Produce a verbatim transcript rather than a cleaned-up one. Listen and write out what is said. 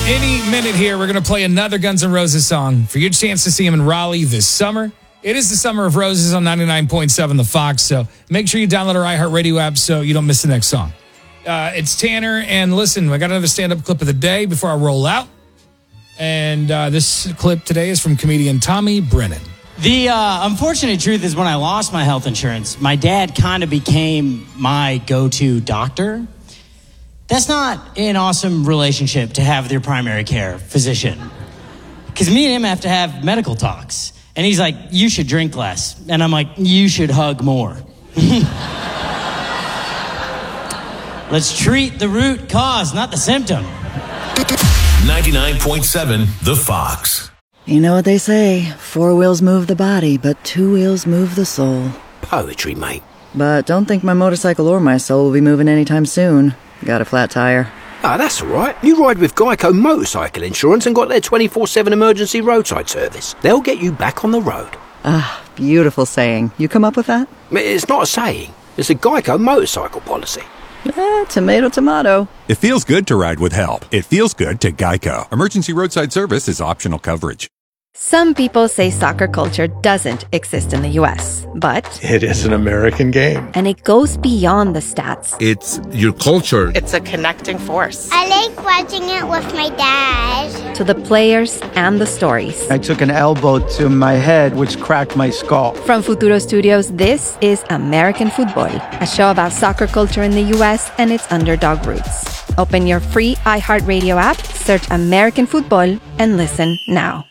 Any minute here, we're going to play another Guns N' Roses song for your chance to see him in Raleigh this summer. It is the Summer of Roses on ninety-nine point seven The Fox, so make sure you download our iHeartRadio app so you don't miss the next song. Uh, it's Tanner, and listen, I got another stand-up clip of the day before I roll out. And uh, this clip today is from comedian Tommy Brennan. The uh, unfortunate truth is when I lost my health insurance, my dad kind of became my go-to doctor. That's not an awesome relationship to have with your primary care physician. Because me and him have to have medical talks. And he's like, you should drink less. And I'm like, you should hug more. Let's treat the root cause, not the symptom. ninety-nine point seven The Fox. You know what they say, four wheels move the body, but two wheels move the soul. Poetry, mate. But don't think my motorcycle or my soul will be moving anytime soon. Got a flat tire. Ah, that's all right. You ride with Geico Motorcycle Insurance and got their twenty-four seven emergency roadside service. They'll get you back on the road. Ah, beautiful saying. You come up with that? It's not a saying. It's a Geico motorcycle policy. Eh, tomato, tomato. It feels good to ride with help. It feels good to Geico. Emergency roadside service is optional coverage. Some people say soccer culture doesn't exist in the U S, but it is an American game. And it goes beyond the stats. It's your culture. It's a connecting force. I like watching it with my dad. To the players and the stories. I took an elbow to my head, which cracked my skull. From Futuro Studios, this is American Football, a show about soccer culture in the U S and its underdog roots. Open your free iHeartRadio app, search American Football, and listen now.